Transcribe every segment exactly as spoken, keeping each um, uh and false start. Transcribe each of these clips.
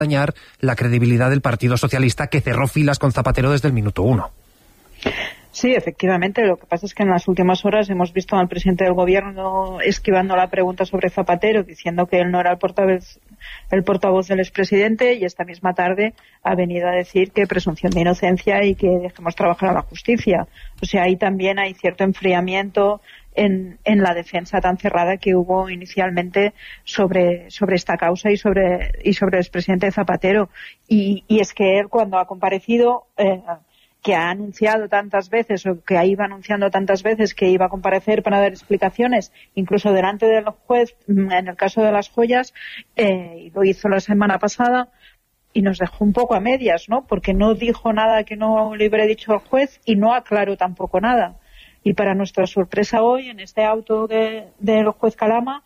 dañar la credibilidad del Partido Socialista, que cerró filas con Zapatero desde el minuto uno. Sí, efectivamente. Lo que pasa es que en las últimas horas hemos visto al presidente del gobierno esquivando la pregunta sobre Zapatero, diciendo que él no era el portavoz, el portavoz del expresidente, y esta misma tarde ha venido a decir que presunción de inocencia y que dejemos trabajar a la justicia. O sea, ahí también hay cierto enfriamiento en, en la defensa tan cerrada que hubo inicialmente sobre, sobre esta causa y sobre, y sobre el expresidente Zapatero. Y, y es que él, cuando ha comparecido, eh, que ha anunciado tantas veces, o que iba anunciando tantas veces que iba a comparecer para dar explicaciones, incluso delante del juez, en el caso de las joyas, eh, y lo hizo la semana pasada, y nos dejó un poco a medias, ¿no? Porque no dijo nada que no le hubiera dicho el juez y no aclaró tampoco nada. Y para nuestra sorpresa hoy, en este auto de, del juez Calama,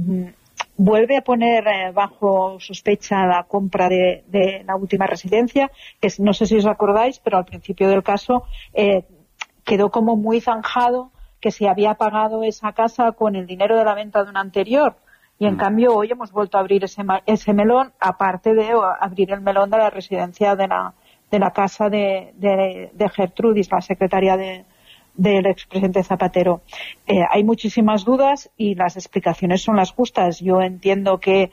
vuelve a poner eh, bajo sospecha la compra de, de la última residencia, que no sé si os acordáis, pero al principio del caso eh, quedó como muy zanjado que se había pagado esa casa con el dinero de la venta de una anterior. Y en mm. cambio hoy hemos vuelto a abrir ese, ese melón, aparte de abrir el melón de la residencia de la, de la casa de, de, de Gertrudis, la secretaria de del expresidente Zapatero. Eh, hay muchísimas dudas y las explicaciones son las justas. Yo entiendo que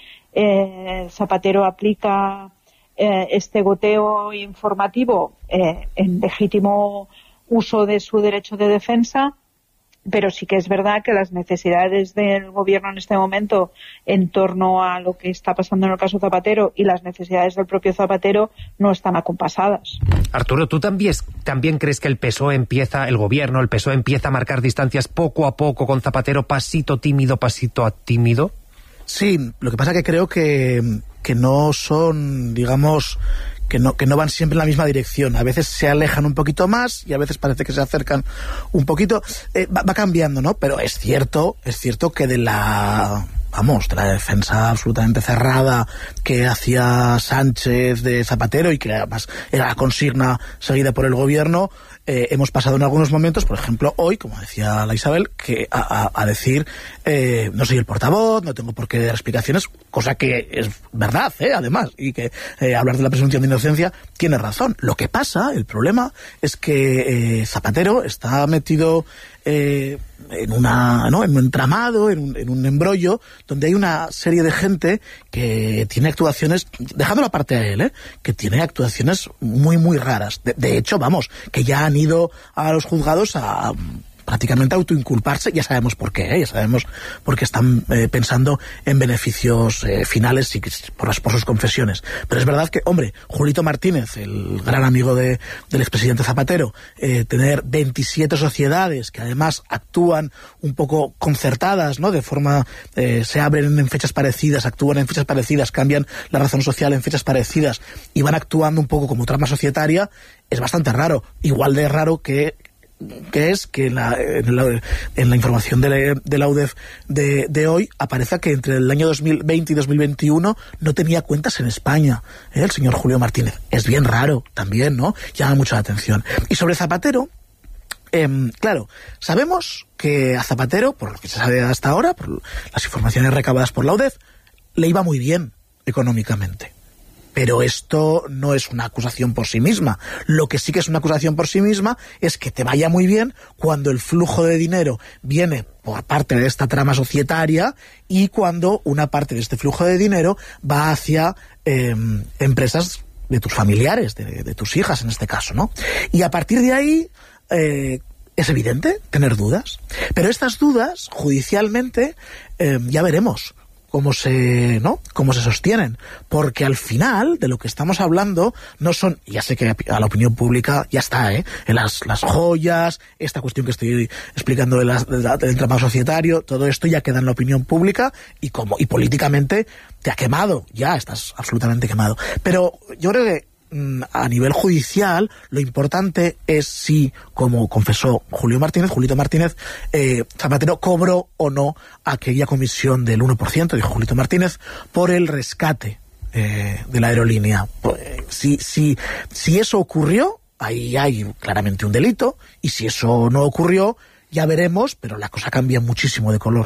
eh, Zapatero aplica eh, este goteo informativo eh, en legítimo uso de su derecho de defensa, pero sí que es verdad que las necesidades del gobierno en este momento en torno a lo que está pasando en el caso Zapatero y las necesidades del propio Zapatero no están acompasadas. Arturo, ¿tú también, también crees que el P S O E empieza, el gobierno, el P S O E empieza a marcar distancias poco a poco con Zapatero, pasito tímido, pasito a tímido? Sí, lo que pasa es que creo que, que no son, digamos, que no, que no van siempre en la misma dirección. A veces se alejan un poquito más y a veces parece que se acercan un poquito. Eh, va, va cambiando, ¿no? Pero es cierto, es cierto que de la, vamos, de la defensa absolutamente cerrada que hacía Sánchez de Zapatero, y que además era la consigna seguida por el gobierno, eh, hemos pasado en algunos momentos, por ejemplo hoy, como decía la Isabel, que a, a, a decir eh, no soy el portavoz, no tengo por qué dar explicaciones, cosa que es verdad, ¿eh? Además, y que eh, hablar de la presunción de inocencia tiene razón. Lo que pasa, el problema, es que eh, Zapatero está metido eh, en una, ¿no? en un entramado, en un, en un embrollo, donde hay una serie de gente que tiene actuaciones, dejándolo aparte a él, ¿eh? que tiene actuaciones muy, muy raras. De, de hecho, vamos, que ya han ido a los juzgados a prácticamente autoinculparse. Ya sabemos por qué, ¿eh? ya sabemos por qué están eh, pensando en beneficios eh, finales y por, las, por sus confesiones. Pero es verdad que, hombre, Julito Martínez, el gran amigo de, del expresidente Zapatero, eh, tener veintisiete sociedades que además actúan un poco concertadas, ¿no? De forma, eh, se abren en fechas parecidas, actúan en fechas parecidas, cambian la razón social en fechas parecidas y van actuando un poco como trama societaria, es bastante raro. Igual de raro que que es que en la, en la, en la información de la, de la U D E F de, de hoy aparece que entre el año dos mil veinte y dos mil veintiuno no tenía cuentas en España, ¿eh? el señor Julio Martínez. Es bien raro también, ¿no? Llama mucho la atención. Y sobre Zapatero, eh, claro, sabemos que a Zapatero, por lo que se sabe hasta ahora, por las informaciones recabadas por la U D E F, le iba muy bien económicamente. Pero esto no es una acusación por sí misma. Lo que sí que es una acusación por sí misma es que te vaya muy bien cuando el flujo de dinero viene por parte de esta trama societaria y cuando una parte de este flujo de dinero va hacia eh, empresas de tus familiares, de, de tus hijas en este caso, ¿no? Y a partir de ahí eh, es evidente tener dudas. Pero estas dudas, judicialmente, eh, ya veremos cómo se, ¿no? cómo se sostienen, porque al final de lo que estamos hablando no son, ya sé que a la opinión pública ya está, ¿eh? En las, las joyas, esta cuestión que estoy explicando de la, de la, del entramado societario, todo esto ya queda en la opinión pública y como y políticamente te ha quemado, ya estás absolutamente quemado. Pero yo creo que a nivel judicial, lo importante es si, como confesó Julio Martínez, Julito Martínez, eh, Zapatero cobró o no aquella comisión del uno por ciento, dijo Julito Martínez, por el rescate eh, de la aerolínea. Pues, si, si, si eso ocurrió, ahí hay claramente un delito, y si eso no ocurrió, ya veremos, pero la cosa cambia muchísimo de color.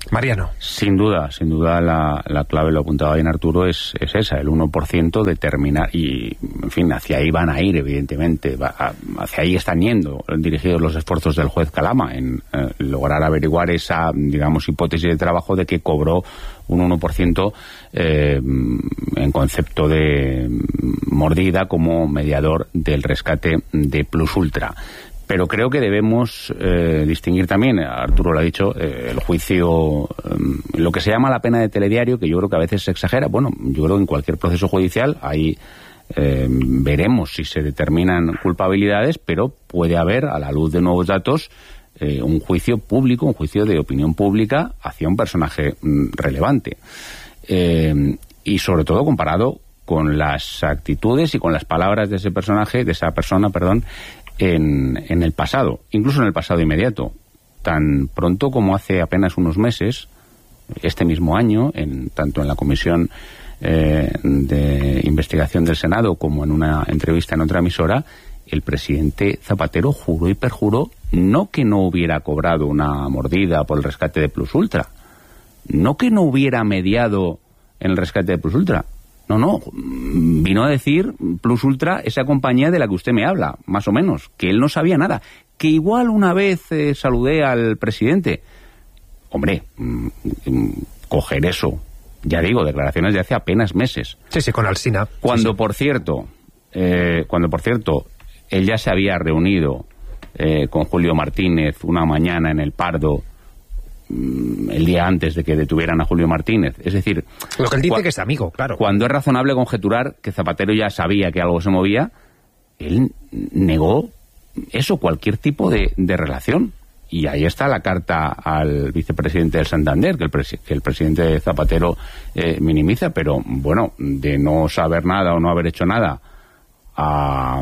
Mariano. Sin duda, sin duda la, la clave, lo apuntaba bien Arturo, es, es esa, el uno por ciento de terminar, y en fin, hacia ahí van a ir, evidentemente, va a, hacia ahí están yendo dirigidos los esfuerzos del juez Calama en eh, lograr averiguar esa, digamos, hipótesis de trabajo de que cobró un uno por ciento eh, en concepto de mordida como mediador del rescate de Plus Ultra. Pero creo que debemos eh, distinguir también, Arturo lo ha dicho, eh, el juicio, eh, lo que se llama la pena de telediario, que yo creo que a veces se exagera. Bueno, yo creo que en cualquier proceso judicial ahí eh, veremos si se determinan culpabilidades, pero puede haber, a la luz de nuevos datos, eh, un juicio público, un juicio de opinión pública hacia un personaje mm, relevante. Eh, y sobre todo comparado con las actitudes y con las palabras de ese personaje, de esa persona, perdón, En, en el pasado, incluso en el pasado inmediato, tan pronto como hace apenas unos meses, este mismo año, en, tanto en la Comisión eh, de Investigación del Senado como en una entrevista en otra emisora, el presidente Zapatero juró y perjuró no que no hubiera cobrado una mordida por el rescate de Plus Ultra, no que no hubiera mediado en el rescate de Plus Ultra. No, no, vino a decir Plus Ultra, esa compañía de la que usted me habla, más o menos, que él no sabía nada, que igual una vez eh, saludé al presidente. Hombre, mmm, mmm, coger eso, ya digo, declaraciones de hace apenas meses. Sí, sí, con Alsina. Cuando, sí, sí. por cierto, eh, cuando, por cierto, él ya se había reunido eh, con Julio Martínez una mañana en el Pardo, el día antes de que detuvieran a Julio Martínez. Es decir, lo que él dice que es amigo, claro. Cuando es razonable conjeturar que Zapatero ya sabía que algo se movía, él negó eso, cualquier tipo de, de relación. Y ahí está la carta al vicepresidente del Santander, que el, presi que el presidente Zapatero eh, minimiza, pero bueno, de no saber nada o no haber hecho nada a,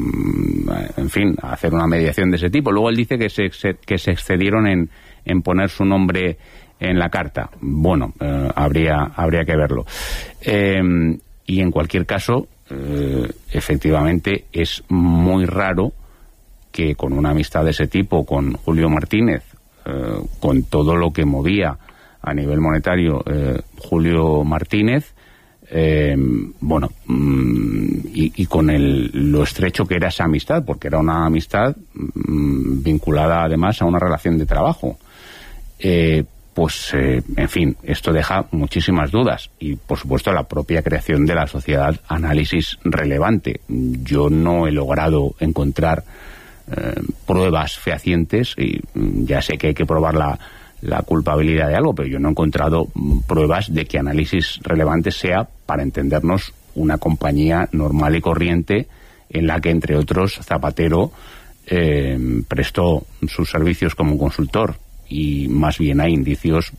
en fin, a hacer una mediación de ese tipo. Luego él dice que se, que se excedieron en en poner su nombre en la carta. Bueno, eh, habría habría que verlo. Eh, y en cualquier caso, eh, efectivamente, es muy raro que con una amistad de ese tipo, con Julio Martínez, eh, con todo lo que movía a nivel monetario eh, Julio Martínez, eh, bueno, mm, y, y con el, lo estrecho que era esa amistad, porque era una amistad mm, vinculada además a una relación de trabajo. Eh, pues, eh, en fin, esto deja muchísimas dudas y, por supuesto, la propia creación de la sociedad análisis relevante. Yo no he logrado encontrar eh, pruebas fehacientes y ya sé que hay que probar la, la culpabilidad de algo, pero yo no he encontrado pruebas de que análisis relevante sea, para entendernos, una compañía normal y corriente en la que, entre otros, Zapatero eh, prestó sus servicios como consultor. Y más bien hay indicios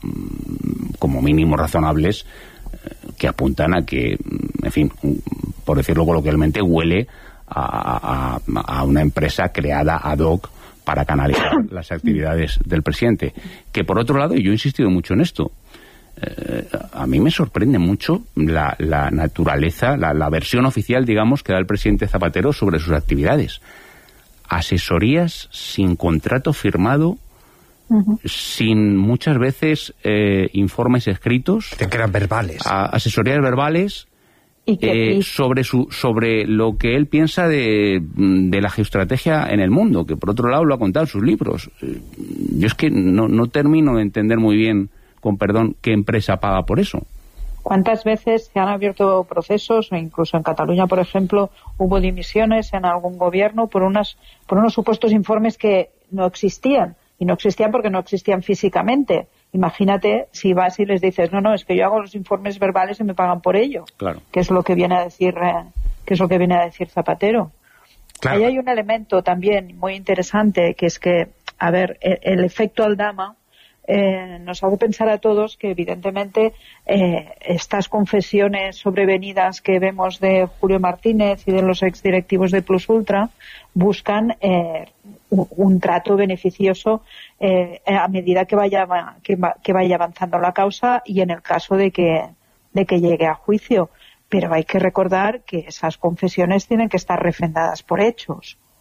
como mínimo razonables que apuntan a que, en fin, por decirlo coloquialmente, huele a, a, a una empresa creada ad hoc para canalizar las actividades del presidente. Que por otro lado, y yo he insistido mucho en esto, eh, a mí me sorprende mucho la, la naturaleza, la, la versión oficial, digamos, que da el presidente Zapatero sobre sus actividades. Asesorías sin contrato firmado, Uh-huh. sin muchas veces eh, informes escritos, que eran verbales, a, asesorías verbales ¿Y que, eh, sobre su sobre lo que él piensa de, de la geoestrategia en el mundo, que por otro lado lo ha contado en sus libros. Eh, yo es que no, no termino de entender muy bien, con perdón, qué empresa paga por eso. ¿Cuántas veces se han abierto procesos, o incluso en Cataluña, por ejemplo, hubo dimisiones en algún gobierno por unas por unos supuestos informes que no existían? Y no existían porque no existían físicamente. Imagínate si vas y les dices, no, no, es que yo hago los informes verbales y me pagan por ello. Claro. Que es lo que viene a decir, eh, que es lo que viene a decir Zapatero. Claro. Ahí hay un elemento también muy interesante, que es que, a ver, el, el efecto Aldama eh, nos hace pensar a todos que evidentemente eh, estas confesiones sobrevenidas que vemos de Julio Martínez y de los exdirectivos de Plus Ultra buscan eh, un, un trato beneficioso eh, a medida que vaya que, va, que vaya avanzando la causa y en el caso de que de que llegue a juicio. Pero hay que recordar que esas confesiones tienen que estar refrendadas por hechos.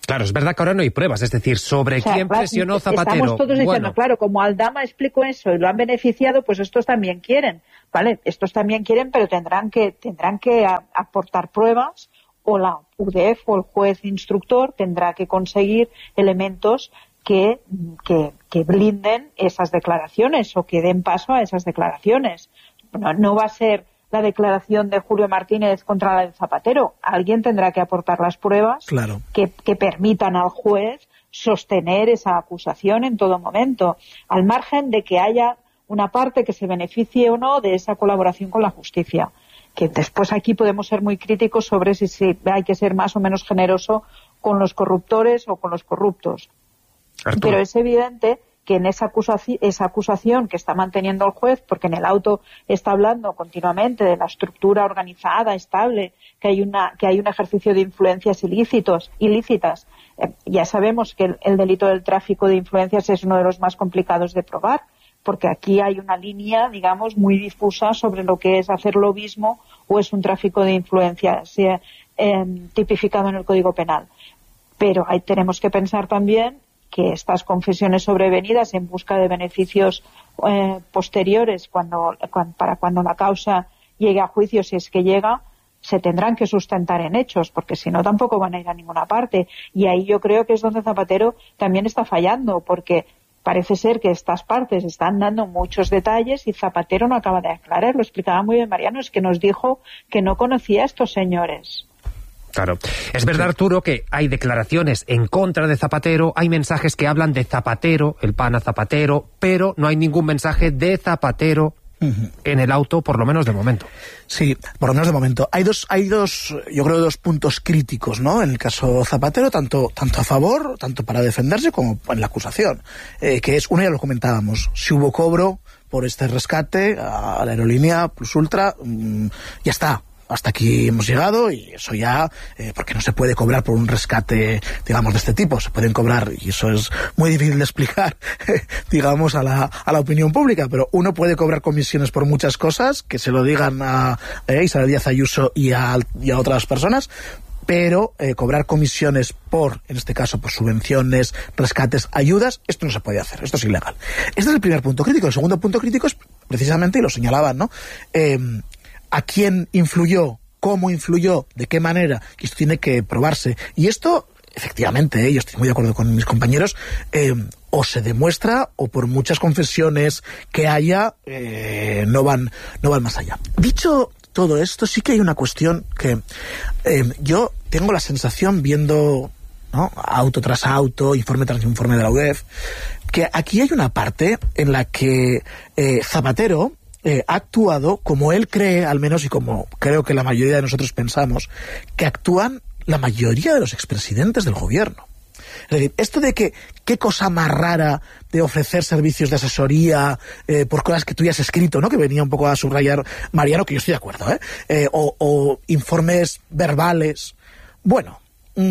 Claro, es verdad que ahora no hay pruebas, es decir, sobre o sea, quién presionó Zapatero. Estamos todos diciendo, bueno. claro, como Aldama explicó eso y lo han beneficiado, pues estos también quieren, ¿vale? Estos también quieren, pero tendrán que tendrán que a, aportar pruebas, o la U D E F o el juez instructor tendrá que conseguir elementos que, que, que blinden esas declaraciones o que den paso a esas declaraciones. No, no va a ser la declaración de Julio Martínez contra la de Zapatero. Alguien tendrá que aportar las pruebas claro. que, que permitan al juez sostener esa acusación en todo momento, al margen de que haya una parte que se beneficie o no de esa colaboración con la justicia. Que después aquí podemos ser muy críticos sobre si, si hay que ser más o menos generoso con los corruptores o con los corruptos. Arturo. Pero es evidente que en esa acusación, esa acusación que está manteniendo el juez, porque en el auto está hablando continuamente de la estructura organizada, estable, que hay una que hay un ejercicio de influencias ilícitos, ilícitas. Eh, ya sabemos que el, el delito del tráfico de influencias es uno de los más complicados de probar, porque aquí hay una línea, digamos, muy difusa sobre lo que es hacer lobismo o es un tráfico de influencias eh, eh, tipificado en el Código Penal. Pero ahí tenemos que pensar también que estas confesiones sobrevenidas en busca de beneficios eh, posteriores cuando, cuando, para cuando la causa llegue a juicio, si es que llega, se tendrán que sustentar en hechos, porque si no tampoco van a ir a ninguna parte. Y ahí yo creo que es donde Zapatero también está fallando, porque parece ser que estas partes están dando muchos detalles y Zapatero no acaba de aclarar. Lo explicaba muy bien Mariano, es que nos dijo que no conocía a estos señores. Claro. Es verdad, Arturo, que hay declaraciones en contra de Zapatero, hay mensajes que hablan de Zapatero, el pana Zapatero, pero no hay ningún mensaje de Zapatero uh-huh. en el auto, por lo menos de momento. Sí, por lo menos de momento. Hay dos, hay dos, yo creo, dos puntos críticos, ¿no? En el caso Zapatero, tanto, tanto a favor, tanto para defenderse como en la acusación. Eh, que es, uno ya lo comentábamos, si hubo cobro por este rescate a la aerolínea Plus Ultra, mmm, ya está. Hasta aquí hemos llegado y eso ya, eh, porque no se puede cobrar por un rescate, digamos, de este tipo. Se pueden cobrar, y eso es muy difícil de explicar, digamos, a la, a la opinión pública, pero uno puede cobrar comisiones por muchas cosas, que se lo digan a eh, Isabel Díaz Ayuso y a, y a otras personas, pero eh, cobrar comisiones por, en este caso, por subvenciones, rescates, ayudas, esto no se puede hacer, esto es ilegal. Este es el primer punto crítico. El segundo punto crítico es, precisamente, y lo señalaban, ¿no?, eh, a quién influyó, cómo influyó, de qué manera, y esto tiene que probarse. Y esto, efectivamente, eh, yo estoy muy de acuerdo con mis compañeros, eh, o se demuestra, o por muchas confesiones que haya, eh, no van, no van más allá. Dicho todo esto, sí que hay una cuestión que eh, yo tengo la sensación, viendo, ¿no?, auto tras auto, informe tras informe de la U D E F, que aquí hay una parte en la que eh, Zapatero Eh, ha actuado como él cree, al menos, y como creo que la mayoría de nosotros pensamos, que actúan la mayoría de los expresidentes del gobierno. Es decir, esto de que qué cosa más rara de ofrecer servicios de asesoría eh, por cosas que tú ya has escrito, ¿no?, que venía un poco a subrayar Mariano, que yo estoy de acuerdo, ¿eh? eh o, o informes verbales. Bueno,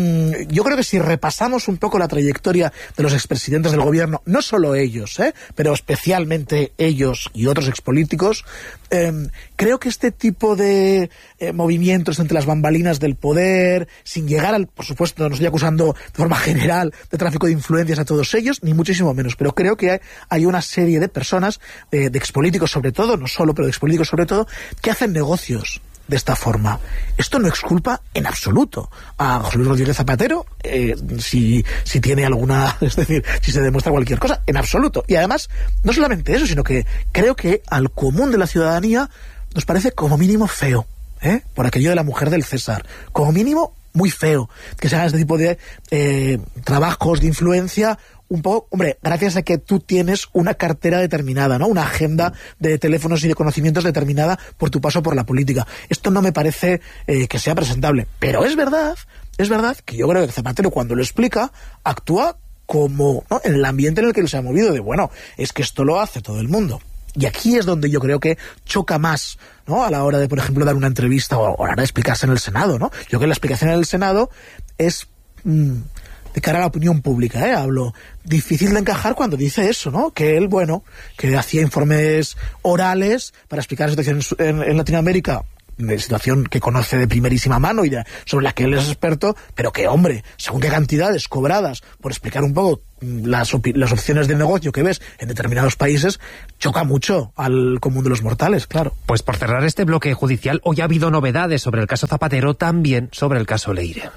yo creo que si repasamos un poco la trayectoria de los expresidentes del gobierno, no solo ellos, ¿eh?, pero especialmente ellos y otros expolíticos, eh, creo que este tipo de eh, movimientos entre las bambalinas del poder, sin llegar al, por supuesto, no estoy acusando de forma general de tráfico de influencias a todos ellos, ni muchísimo menos, pero creo que hay, hay una serie de personas, eh, de expolíticos sobre todo, no solo, pero de expolíticos sobre todo, que hacen negocios de esta forma. Esto no exculpa en absoluto a José Luis Rodríguez Zapatero, eh, si, si tiene alguna, es decir, si se demuestra cualquier cosa, en absoluto. Y además, no solamente eso, sino que creo que al común de la ciudadanía nos parece como mínimo feo, ¿eh?, por aquello de la mujer del César, como mínimo muy feo que se haga este tipo de eh, trabajos de influencia. Un poco, hombre, gracias a que tú tienes una cartera determinada, ¿no?, una agenda de teléfonos y de conocimientos determinada por tu paso por la política. Esto no me parece eh, que sea presentable. Pero es verdad, es verdad que yo creo que Zapatero, cuando lo explica, actúa como, ¿no?, en el ambiente en el que él se ha movido, de bueno, es que esto lo hace todo el mundo. Y aquí es donde yo creo que choca más, ¿no?, a la hora de, por ejemplo, dar una entrevista o a la hora de explicarse en el Senado, ¿no? Yo creo que la explicación en el Senado es Mmm, de cara a la opinión pública, ¿eh? Hablo difícil de encajar cuando dice eso, ¿no? Que él, bueno, que hacía informes orales para explicar la situación en, en, en Latinoamérica de situación que conoce de primerísima mano y de, sobre la que él es experto, pero que, hombre, según qué cantidades cobradas por explicar un poco las, las opciones de negocio que ves en determinados países, choca mucho al común de los mortales, claro. Pues por cerrar este bloque judicial, hoy ha habido novedades sobre el caso Zapatero, también sobre el caso Leire.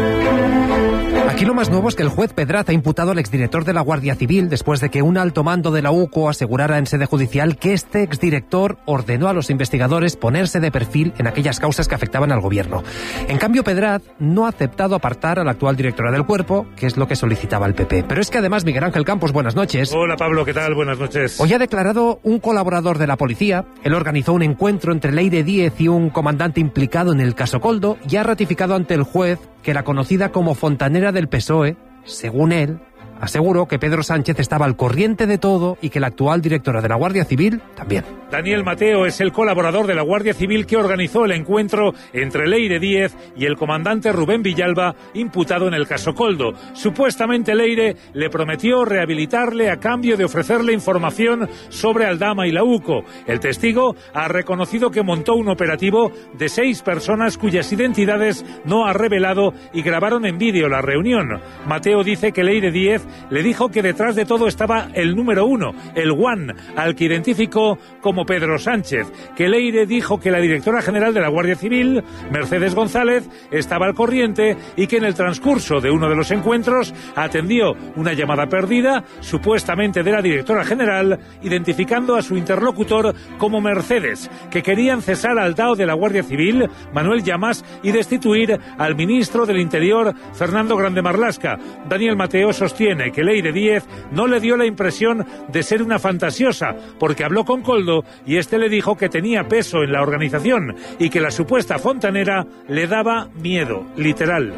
Aquí lo más nuevo es que el juez Pedraz ha imputado al exdirector de la Guardia Civil después de que un alto mando de la U C O asegurara en sede judicial que este exdirector ordenó a los investigadores ponerse de perfil en aquellas causas que afectaban al gobierno. En cambio, Pedraz no ha aceptado apartar a la actual directora del cuerpo, que es lo que solicitaba el P P. Pero es que además, Miguel Ángel Campos, buenas noches. Hola Pablo, ¿qué tal? Buenas noches. Hoy ha declarado un colaborador de la policía. Él organizó un encuentro entre Leire Díez y un comandante implicado en el caso Koldo y ha ratificado ante el juez que la conocida como fontanera del P S O E, según él, aseguró que Pedro Sánchez estaba al corriente de todo y que la actual directora de la Guardia Civil también. Daniel Mateo es el colaborador de la Guardia Civil que organizó el encuentro entre Leire Díez y el comandante Rubén Villalba, imputado en el caso Koldo. Supuestamente Leire le prometió rehabilitarle a cambio de ofrecerle información sobre Aldama y la U C O. El testigo ha reconocido que montó un operativo de seis personas cuyas identidades no ha revelado y grabaron en vídeo la reunión. Mateo dice que Leire Díez le dijo que detrás de todo estaba el número uno, el One, al que identificó como Pedro Sánchez, que Leire dijo que la directora general de la Guardia Civil, Mercedes González, estaba al corriente y que en el transcurso de uno de los encuentros atendió una llamada perdida, supuestamente de la directora general, identificando a su interlocutor como Mercedes, que querían cesar al D A O de la Guardia Civil, Manuel Llamas, y destituir al ministro del Interior, Fernando Grande Marlaska. Daniel Mateo sostiene que Leire Díez no le dio la impresión de ser una fantasiosa, porque habló con Koldo y este le dijo que tenía peso en la organización y que la supuesta fontanera le daba miedo, literal.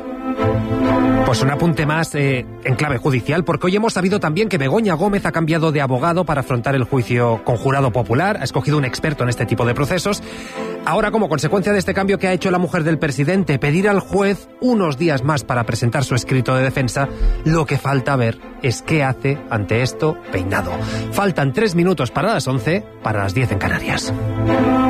Pues un apunte más eh, en clave judicial, porque hoy hemos sabido también que Begoña Gómez ha cambiado de abogado para afrontar el juicio con jurado popular, ha escogido un experto en este tipo de procesos. Ahora, como consecuencia de este cambio que ha hecho la mujer del presidente, pedir al juez unos días más para presentar su escrito de defensa, lo que falta ver es qué hace ante esto Peinado. Faltan tres minutos para las once, para las diez en Canarias.